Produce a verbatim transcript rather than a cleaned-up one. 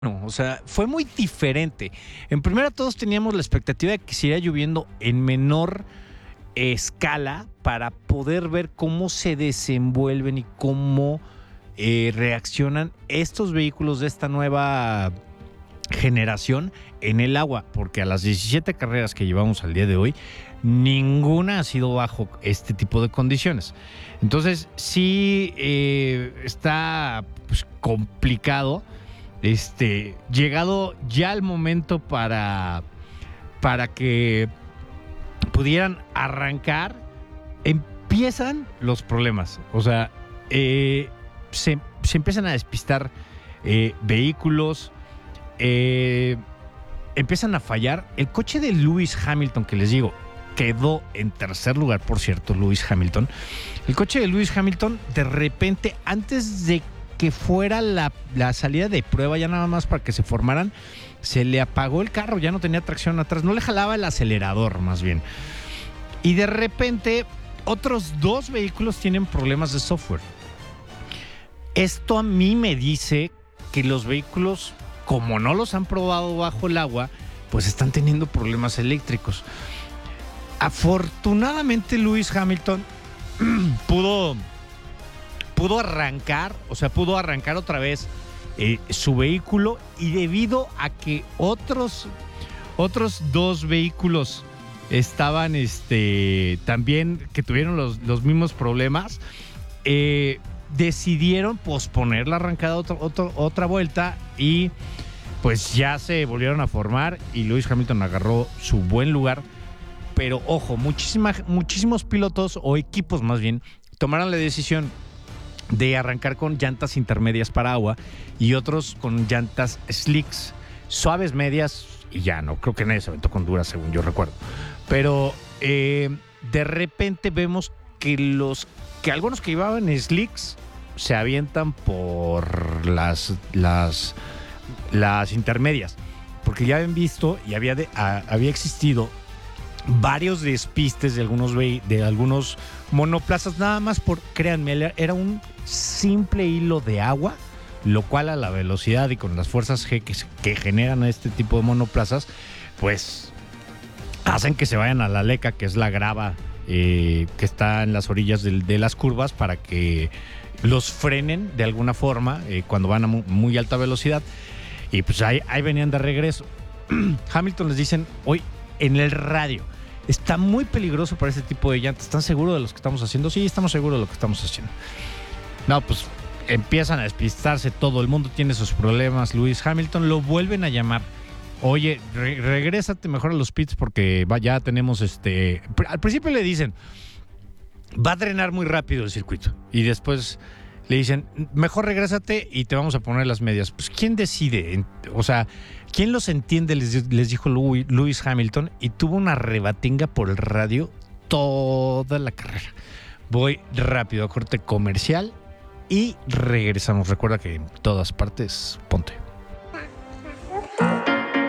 No, o sea, fue muy diferente. En primera, todos teníamos la expectativa de que siguiera lloviendo en menor escala para poder ver cómo se desenvuelven y cómo eh, reaccionan estos vehículos de esta nueva generación en el agua, porque a las diecisiete carreras que llevamos al día de hoy, ninguna ha sido bajo este tipo de condiciones. Entonces, sí eh, está pues, complicado. Este, llegado ya el momento para, para que pudieran arrancar, empiezan los problemas. O sea, eh, se, se empiezan a despistar eh, vehículos, eh, empiezan a fallar. El coche de Lewis Hamilton, que les digo, quedó en tercer lugar, por cierto, Lewis Hamilton. El coche de Lewis Hamilton, de repente, antes de que fuera la, la salida de prueba, ya nada más para que se formaran, se le apagó el carro, ya no tenía tracción atrás, no le jalaba el acelerador más bien. Y de repente otros dos vehículos tienen problemas de software. Esto a mí me dice que los vehículos, como no los han probado bajo el agua, pues están teniendo problemas eléctricos. Afortunadamente Lewis Hamilton pudo... pudo arrancar, o sea, pudo arrancar otra vez eh, su vehículo, y debido a que otros, otros dos vehículos estaban este, también, que tuvieron los, los mismos problemas, eh, decidieron posponer la arrancada otro, otro, otra vuelta, y pues ya se volvieron a formar y Lewis Hamilton agarró su buen lugar. Pero ojo, muchísima, muchísimos pilotos o equipos más bien tomaron la decisión de arrancar con llantas intermedias para agua y otros con llantas slicks, suaves, medias, y ya no, creo que nadie se aventó con duras, según yo recuerdo. Pero eh, de repente vemos que los que algunos que llevaban slicks se avientan por las, las, las intermedias, porque ya habían visto y había, de, a, había existido varios despistes de algunos, de algunos monoplazas, nada más por, créanme, era un simple hilo de agua, lo cual a la velocidad y con las fuerzas G que, que generan este tipo de monoplazas, pues hacen que se vayan a la leca, que es la grava eh, que está en las orillas de, de las curvas, para que los frenen de alguna forma eh, cuando van a muy, muy alta velocidad. Y pues ahí, ahí venían de regreso. Hamilton les dicen hoy en el radio: está muy peligroso para este tipo de llantas. ¿Están seguros de lo que estamos haciendo? Sí, estamos seguros de lo que estamos haciendo. No, pues empiezan a despistarse, todo el mundo tiene sus problemas. Lewis Hamilton lo vuelven a llamar. Oye, re- regrésate mejor a los pits porque va, ya tenemos este... Al principio le dicen, va a drenar muy rápido el circuito. Y después le dicen, mejor regrésate y te vamos a poner las medias. Pues ¿quién decide? O sea, ¿quién los entiende? Les, les dijo Lewis Hamilton, y tuvo una rebatinga por el radio toda la carrera. Voy rápido a corte comercial y regresamos. Recuerda que en todas partes, ponte.